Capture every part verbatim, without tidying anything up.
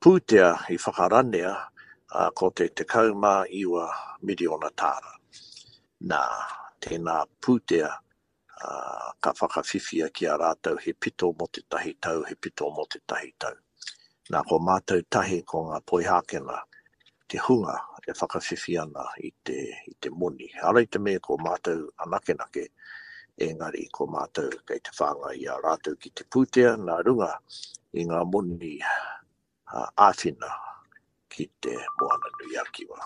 pūtea i whakaranea uh, ko te te kauma iwa miliona tāra. Nā, tēnā pūtea uh, ka whakawhiwhia ki a rātou he pito mo te tahi tau, he pito mo te tahi tau. Nā ko mātou tahi ko ngā poihākena, te hunga e whakawhiwhiana i te, i te moni. Arei te mea ko mātou anakenake, engari ko mātou kei te whanga i a rātou ki te pūtea, nā runga i ngā moni uh, āwhina ki te moana nui a kiwa.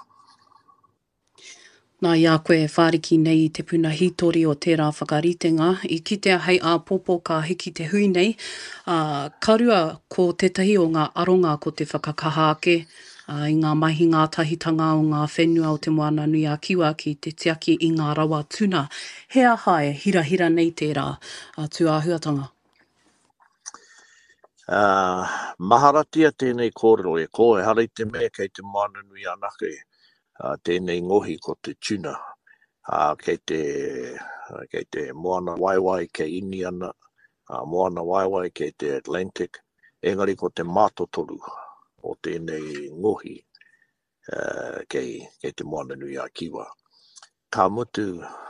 Nā ia koe e whāriki nei i te puna hitori o tērā whakaritenga. I kitea hei a popo ka hiki te hui nei. Uh, karua ko tetahi o ngā aronga ko te whakakaha ake. Uh, I ngā mahi ngā tahitanga o ngā whenua o te moana nui a kiwa ki te tiaki i ngā rawa tuna. He aha e hira hira nei tērā uh, tū āhuatanga? Uh, maharatia tēnei kōrero e ko e harei te mea kei te moana nui anake. Uh, tēnei ngohi ko te tuna, uh, kei, te, uh, kei te moana waiwai kei Indiana, uh, moana waiwai kei te Atlantic, engari ko te mātotoru o tēnei ngohi uh, kei, kei te moana nui a kiwa. Ka mutu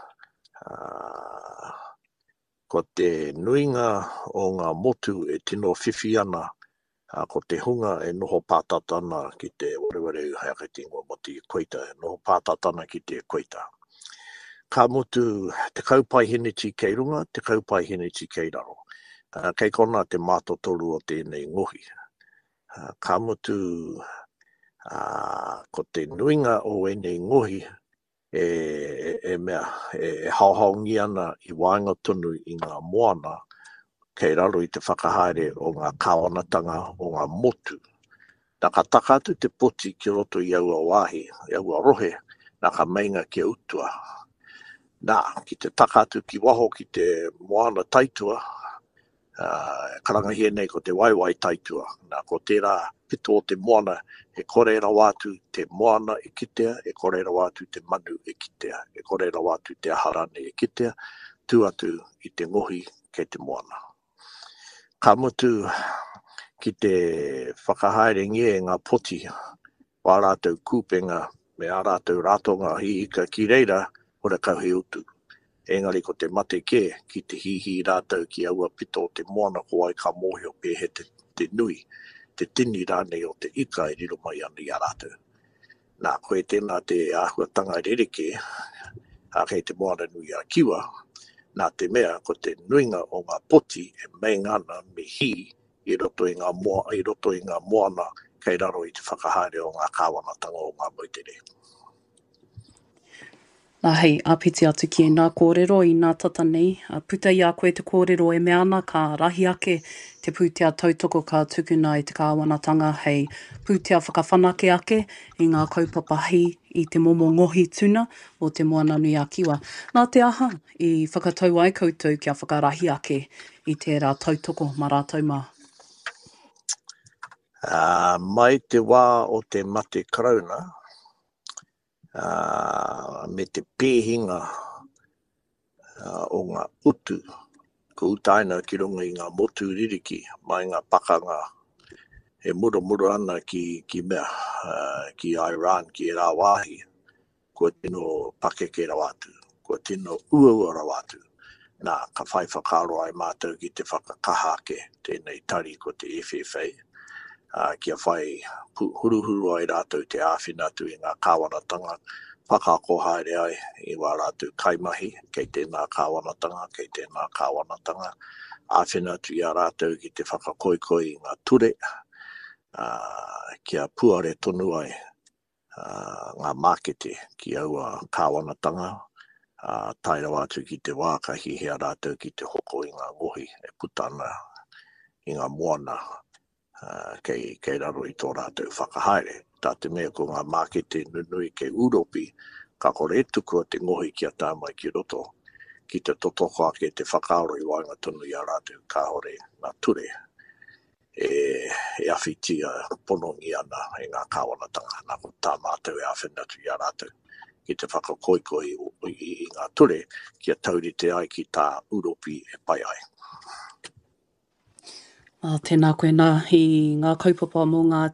uh, ko te nuinga o ngā motu e tino whiwhi ana, Uh, ko te hunga e noho pātatana ki te wareware haeketingo mo te equator, noho pātatana ki te equator. Ka mutu te kaupai hiniti kei runga, te kaupai hiniti kei raro. Uh, kei kona te mātotoru o tēnei ngohi. Uh, ka mutu uh, ko te nuinga o enei ngohi e, e, e mea, e, e hauhaungi ana i wainga tunu i ngā moana, kei raro i te whakahaere o ngā kāwanatanga o ngā motu. Nā ka takatu te poti ki roto i aua wāhi, i aua rohe, nā ka mainga ki utua. Nā, ki te takatu ki waho ki te moana taitua, uh, karangahia nei ko te waiwai taitua. Nā ko tērā pito o te moana e korera wātu te moana e kitea, e korera wātu te manu e kitea, e korera wātu te aharane e kitea, tu atu i te ngohi kei te moana. Ka mutu ki te whakahaere ngie ngā poti wā rātou kūpenga me ā rātou rātonga hihika ki reira ora kauhi utu. Engari ko te mate ke ki te hihi rātou ki aua pito o te moana ko ai ka mōhio pēhe te, te nui, te tini rānei o te ika e riro mai ana i a rātou. Nā koe tēnā te āhuatanga rereke a kei te moana nui a kiwa, nā te mea ko te nuinga o ngā poti e meingana me hi i roto i ngā, moa, i roto i ngā moana kei raro i te whakahaere o ngā kāwanatanga o ngā moitere. Nā hei, āpiti atu ki e nā kōrero i nā tata nei. A puta i a koe te kōrero e mea ana ka rahi ake te pūtea tautoko ka tukuna i te kāwanatanga hei pūtea whakawhanake ake i ngā kaupapa hi i te momo ngohi tuna o te moana nui a kiwa. Nā te aha i whakatau ai koutou kia whakarahi ake i tērā tautoko mā rātou mā. Uh, mai te wā o te mate karauna, uh, me te pēhinga uh, o ngā utu, ko utaina ki runga i ngā motu ririki, mai ngā pakanga e mura mura ana ki, ki mea, uh, ki Iran, ki e rā wāhi, ko tino pakeke rawatu, ko tino uaua rawatu. Nā, ka whai whakaro ai mātou ki te whakakaha ake, tēnei tari ko te F F A. Uh, kia whai huruhuru ai rātou te āwhina tu i ngā kāwanatanga, whakako haere ai i wā rātou kaimahi, kei tēnā kāwanatanga, kei tēnā kāwanatanga, āwhina tu i a rātou ki te whakakoikoi i ngā ture, uh, kia puare tonu ai uh, ngā mākete ki aua kāwanatanga, uh, taira wātu ki te wākahi hea rātou ki te hoko i ngā ngohi e putana i ngā moana. Uh, kei, kei raro i tō rātou whakahaere. Tā te mea ko ngā mākete nunui kei Uropi, ka kore etuku te ngohi kia tāmai ki roto, ki te totoko ake te whakaaro i wainga tonu i a rātou ka hore ngā ture, e, e awhitia ponongi ana e ngā kāwanatanga, nā ko tā mātou e awhinatu i a rātou, ki te whakakoikoi i, i, i ngā ture, kia taurite ai ki tā Uropi e pai ai. Uh, tēnā koe nā i ngā kaupapa mō ngā